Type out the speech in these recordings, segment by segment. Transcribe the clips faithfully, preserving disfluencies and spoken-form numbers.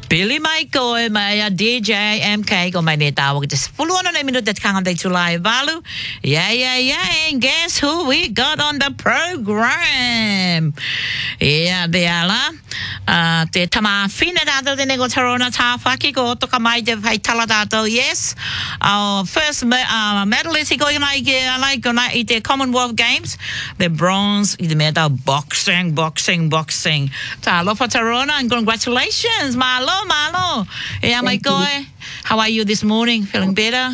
Billy Michael, my D J M K, ko may nitawag ito sa puluhan na minuto at kakantay tulay balu. Yeah, yeah, yeah, and guess who we got on the program? Yeah, de ala. Uh, te tama fina dato de nego tarona ta faki ko to kamay de pai tala dato. Yes, our first me, uh, medalist ko yung like like na ite Commonwealth Games, the bronze the medal boxing, boxing, boxing. Talo for Tarona and congratulations, Malo, Malo. Yeah, my guy. How are you this morning? Feeling better?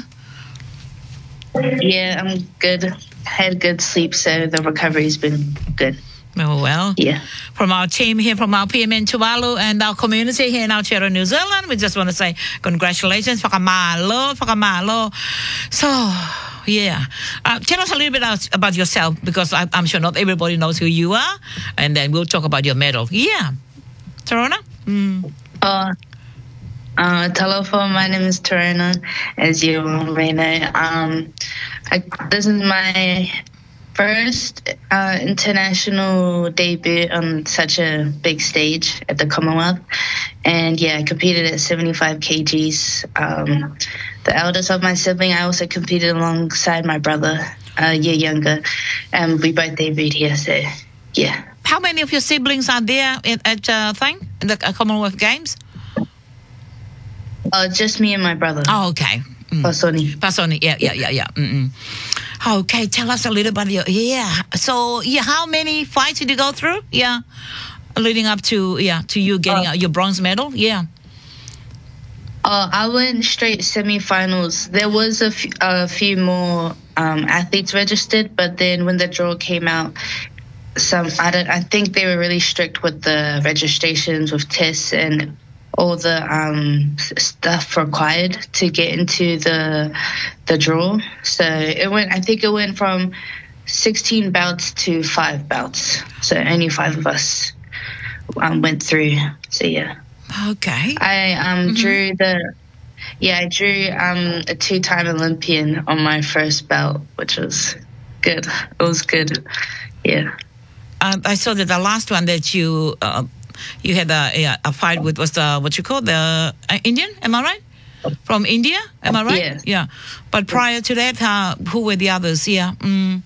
Yeah, I'm good. Had good sleep, so the recovery's been good. Oh, well. Yeah. From our team here, from our P M N Tuvalu and our community here in Aotearoa, New Zealand, we just want to say congratulations. Whakamalo, whakamalo. So, yeah. Uh, tell us a little bit about yourself, because I, I'm sure not everybody knows who you are, and then we'll talk about your medal. Yeah. Tarona? Mm. Uh, uh, telephone, my name is Tarona, as you may know. Um, I, this is my first uh, international debut on such a big stage at the Commonwealth. And yeah, I competed at seventy-five kilograms. Um, the eldest of my sibling, I also competed alongside my brother, a year younger. And we both debuted here, so yeah. How many of your siblings are there at, at uh, thing, in the uh, Commonwealth Games? Uh, just me and my brother. Oh, okay. Mm. Pasoni. Pasoni, yeah, yeah, yeah, yeah. Mm-mm. Okay, tell us a little about your, yeah. So, yeah, how many fights did you go through? Yeah, leading up to, yeah, to you getting uh, your bronze medal? Yeah. Uh, I went straight semifinals. There was a, f- a few more um, athletes registered, but then when the draw came out, some I don't. I think they were really strict with the registrations, with tests and all the um, stuff required to get into the the draw. So it went. I think it went from sixteen bouts to five bouts. So only five of us um, went through. So yeah. Okay. I um, mm-hmm. drew the. Yeah, I drew um, a two-time Olympian on my first bout, which was good. It was good. Yeah. Uh, I saw that the last one that you uh, you had a, a fight with was the what you call the uh, Indian. Am I right? From India. Am I right? Yes. Yeah. But prior to that, uh, who were the others? Yeah. Mm.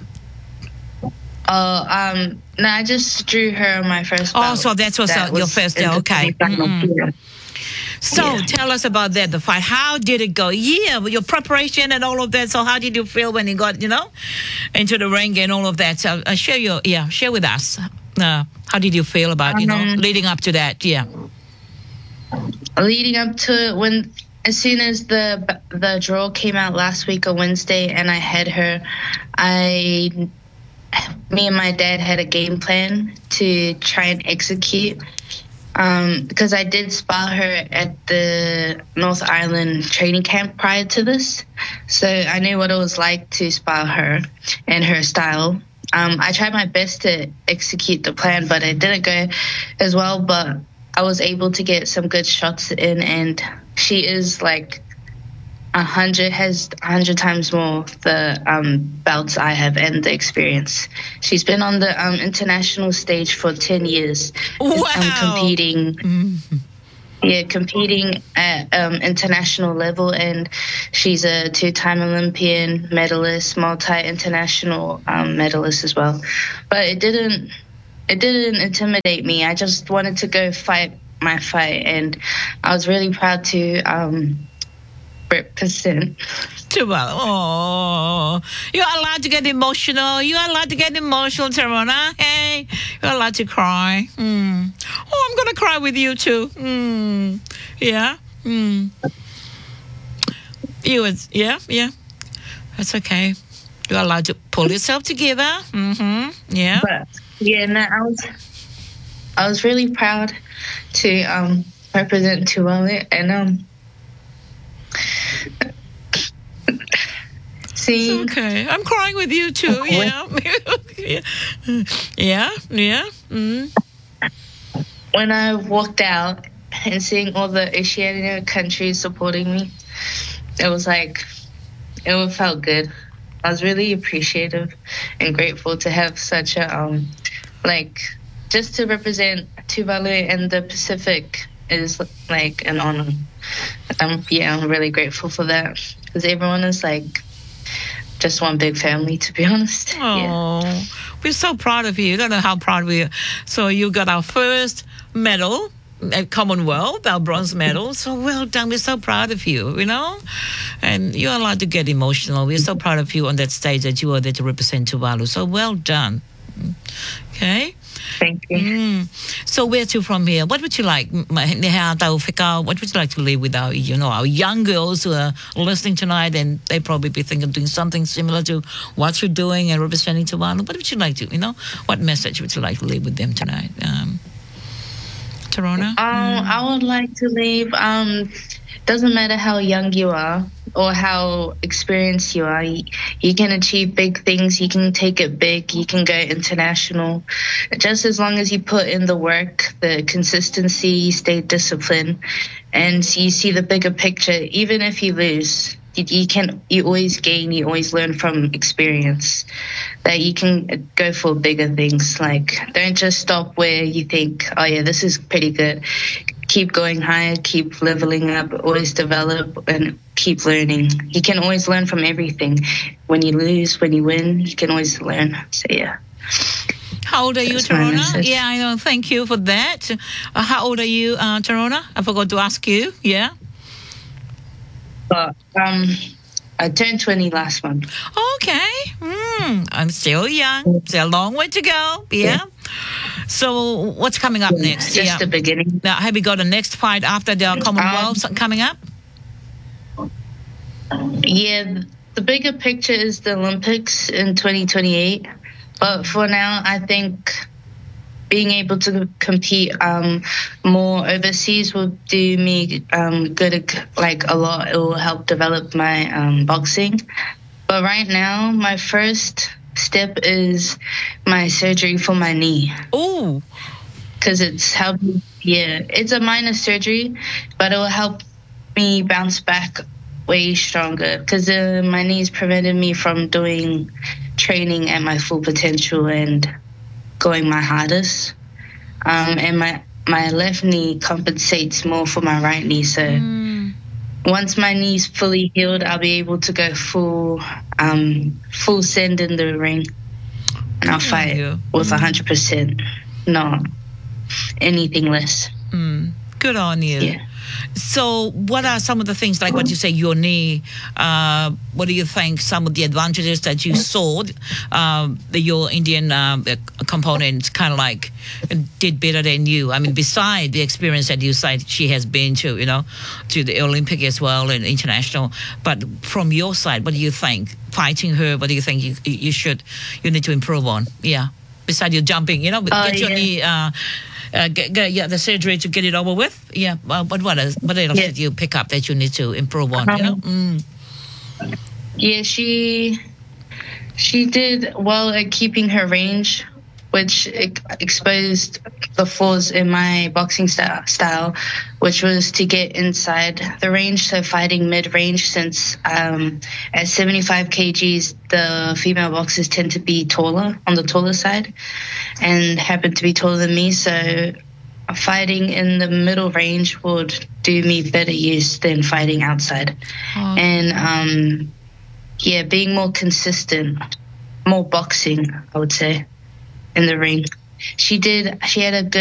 Oh, um, no, I just drew her on my first bout. Oh, so that was, that uh, your was first day. Okay. So yeah. Tell us about that, the fight. How did it go? Yeah, your preparation and all of that. So how did you feel when you got, you know, into the ring and all of that? So uh, share your, yeah, share with us. Uh, how did you feel about, you know, um, leading up to that? Yeah. Leading up to when, as soon as the the draw came out last week on Wednesday, and I had her, I, me and my dad had a game plan to try and execute. Um, because I did spar her at the North Island training camp prior to this. So I knew what it was like to spar her and her style. Um, I tried my best to execute the plan, but it didn't go as well. But I was able to get some good shots in, and she is like a hundred, has a hundred times more the um, bouts I have and the experience. She's been on the um, international stage for ten years. Wow. Um, competing, mm-hmm. yeah, competing at um, international level, and she's a two-time Olympian medalist, multi-international um, medalist as well. But it didn't, it didn't intimidate me. I just wanted to go fight my fight, and I was really proud to. Um, Represent. Well, oh, you're allowed to get emotional. You're allowed to get emotional, Tarona. Hey, you're allowed to cry. Mm. Oh, I'm gonna cry with you too. Mm. Yeah. Mm. You was, yeah, yeah. That's okay. You're allowed to pull yourself together. Mm-hmm. Yeah. But yeah, no, I was, I was really proud to um, represent Tuvalu, and um. See, okay, I'm crying with you too. Yeah, yeah, yeah, yeah. Mm. When I walked out and seeing all the Oceania countries supporting me, it was like it felt good. I was really appreciative and grateful to have such a um, like just to represent Tuvalu and the Pacific is like an honor. Um, yeah, I'm really grateful for that because everyone is like just one big family, to be honest. Oh, yeah. We're so proud of you. You don't know how proud we are. So you got our first medal at Commonwealth, our bronze medal. So well done. We're so proud of you, you know? And you're allowed to get emotional. We're so proud of you on that stage that you are there to represent Tuvalu. So well done. Okay? Thank you. Mm. So where to from here? What would you like? What would you like to leave with our, you know, our young girls who are listening tonight, and they probably be thinking of doing something similar to what you're doing and representing Tuvalu? What would you like to, you know, what message would you like to leave with them tonight? Um, Torona? Um, mm. I would like to leave. Um, doesn't matter how young you are or how experienced you are, you, you can achieve big things. You can take it big. You can go international. Just as long as you put in the work, the consistency, you stay disciplined, and you see the bigger picture. Even if you lose, you, you can. You always gain. You always learn from experience. That you can go for bigger things. Like, don't just stop where you think, oh yeah, this is pretty good. Keep going higher, keep leveling up, always develop and keep learning. You can always learn from everything. When you lose, when you win, you can always learn. So yeah. How old are you, That's my Torona? message. Yeah, I know. Thank you for that. Uh, how old are you, uh, Torona? I forgot to ask you. Yeah. But um, I turned twenty last month. Okay. Mm, I'm still young. Still a long way to go. Yeah. Yeah. So what's coming up next? Just yeah. the beginning. Now, have you got a next fight after the Commonwealth Um, coming up? Yeah, the bigger picture is the Olympics in twenty twenty-eight. But for now, I think being able to compete um, more overseas will do me um, good, like a lot. It will help develop my um, boxing. But right now, my first step is my surgery for my knee. Oh, Because it's helping, yeah, it's a minor surgery, but it will help me bounce back way stronger. Because uh, my knees prevented me from doing training at my full potential and going my hardest. Um, and my my left knee compensates more for my right knee. So mm. once my knee's fully healed, I'll be able to go full um, full send in the ring, and I'll Good on fight you. with one Mm. hundred percent, not anything less. Mm. Good on you. Yeah. So what are some of the things, like what you say, your knee, uh, what do you think some of the advantages that you saw, um, the, your Indian um, uh, component kind of like did better than you? I mean, beside the experience that you said she has been to, you know, to the Olympic as well and international, but from your side, what do you think? Fighting her, what do you think you, you should, you need to improve on? Yeah. Besides your jumping, you know, Oh, get your yeah. knee, uh, uh, get, get, yeah, the surgery to get it over with. Yeah, well, but what else, what else Yeah. did you pick up that you need to improve on? You know, mm. Yeah, she she did well at keeping her range, which ex- exposed the flaws in my boxing style, style, which was to get inside the range, so fighting mid-range, since um, at seventy-five kilograms, the female boxers tend to be taller, on the taller side, and happen to be taller than me, so fighting in the middle range would do me better use than fighting outside. Oh. And um, yeah, being more consistent, more boxing, I would say, in the ring. She did. She had a good